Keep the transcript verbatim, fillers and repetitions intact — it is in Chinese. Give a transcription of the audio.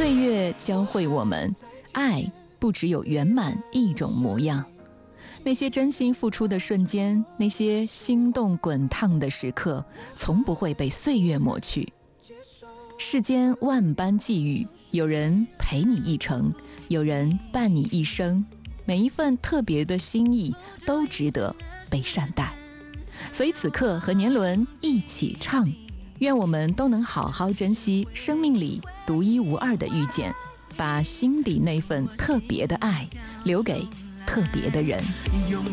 岁月教会我们，爱不只有圆满一种模样。那些真心付出的瞬间，那些心动滚烫的时刻，从不会被岁月抹去。世间万般际遇，有人陪你一程，有人伴你一生，每一份特别的心意都值得被善待。所以此刻和年轮一起唱，愿我们都能好好珍惜生命里独一无二的遇见，把心底那份特别的爱留给特别的人。